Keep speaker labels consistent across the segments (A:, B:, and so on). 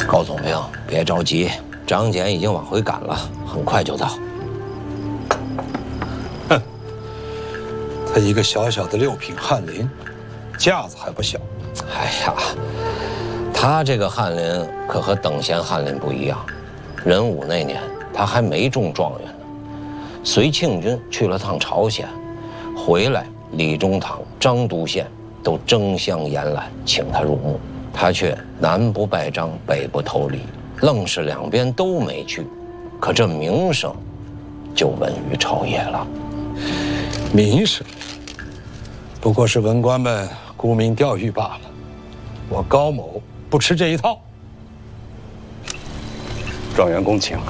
A: 高总兵，别着急，张简已经往回赶了，很快就到。
B: 哼，他一个小小的6品翰林，架子还不小。
A: 哎呀，他这个翰林可和等闲翰林不一样。壬午那年，他还没中状元呢，随庆军去了趟朝鲜，回来李中堂、张都宪都争相延揽，请他入幕。他却南不拜张，北不投礼，愣是两边都没去，可这名声就闻于朝野了。
B: 名声不过是文官们沽名钓誉罢了，我高某不吃这一套。
C: 状元公请。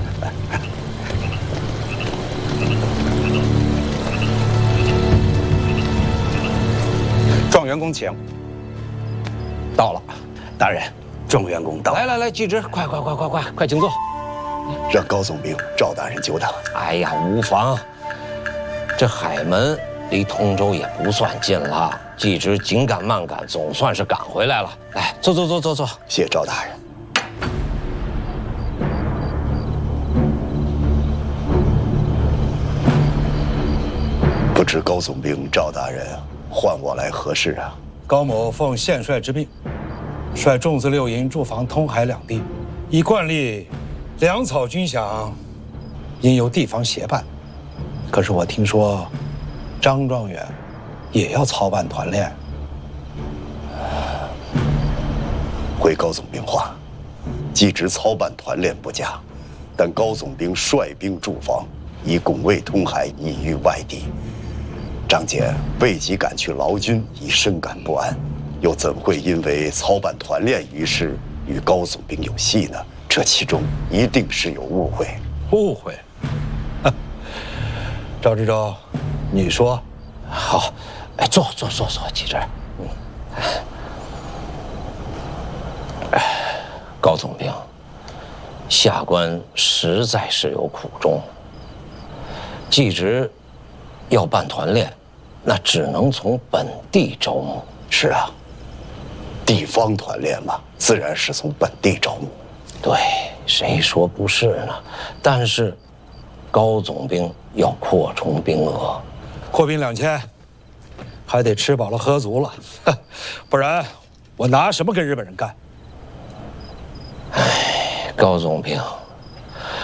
C: 状元公请。
A: 到了，
C: 大人，状元公到。
A: 来，继职，快，请坐。
C: 让高总兵赵大人久等。
A: 哎呀，无妨。这海门离通州也不算近了，继职紧赶慢赶，总算是赶回来了。来，坐。
C: 谢赵大人。不知高总兵赵大人唤我来何事啊？
B: 高某奉县帅之命，率众子6营驻防通海两地，依惯例，粮草军饷应由地方协办。可是我听说，张状元也要操办团练。
C: 回高总兵话，既知操办团练不假，但高总兵率兵驻防，以拱卫通海，以御外敌。张简未及赶去劳军，已深感不安，又怎会因为操办团练一事与高总兵有隙呢？这其中一定是有误会。
B: 误会？赵知州，你说。
A: 好，哎，坐，继职。高总兵，下官实在是有苦衷。继职要办团练，那只能从本地招募。
C: 是啊，地方团练嘛，自然是从本地招募。
A: 对，谁说不是呢？但是，高总兵要扩充兵额，
B: 扩兵2000，还得吃饱了喝足了，不然我拿什么跟日本人干？
A: 哎，高总兵。